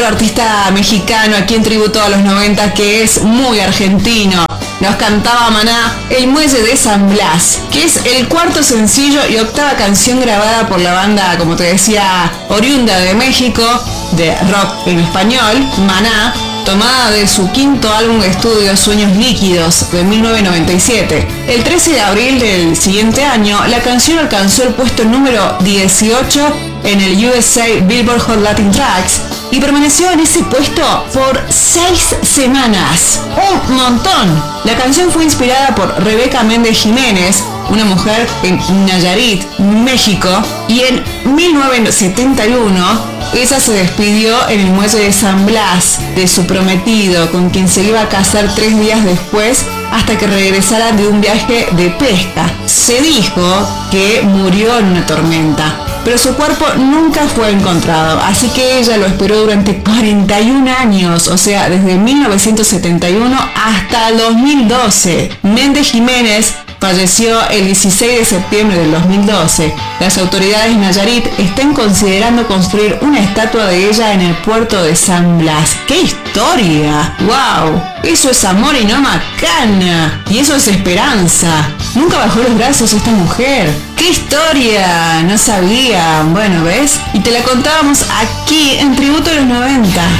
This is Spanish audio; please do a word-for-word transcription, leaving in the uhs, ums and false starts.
otro artista mexicano aquí en Tributo a los noventa que es muy argentino. Nos cantaba Maná, El Muelle de San Blas, que es el cuarto sencillo y octava canción grabada por la banda, como te decía, oriunda de México, de rock en español, Maná, tomada de su quinto álbum de estudio Sueños Líquidos de mil novecientos noventa y siete. El trece de abril del siguiente año, la canción alcanzó el puesto número dieciocho en el U S A Billboard Hot Latin Tracks y permaneció en ese puesto por seis semanas. ¡Un montón! La canción fue inspirada por Rebeca Méndez Jiménez, una mujer en Nayarit, México, y en mil novecientos setenta y uno ella se despidió en el muelle de San Blas de su prometido, con quien se iba a casar tres días después hasta que regresara de un viaje de pesca. Se dijo que murió en una tormenta, pero su cuerpo nunca fue encontrado, así que ella lo esperó durante cuarenta y un años, o sea, desde mil novecientos setenta y uno hasta el dos mil doce. Méndez Jiménez falleció el dieciséis de septiembre del dos mil doce. Las autoridades de Nayarit están considerando construir una estatua de ella en el puerto de San Blas. ¡Qué historia! ¡Wow! Eso es amor y no macana. Y eso es esperanza. Nunca bajó los brazos esta mujer. ¡Qué historia! No sabía. Bueno, ¿ves? Y te la contábamos aquí en Tributo a los noventa.